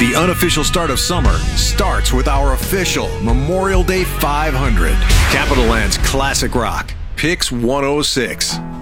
The unofficial start of summer starts with our official Memorial Day 500. Capital Land's classic rock, Picks 106.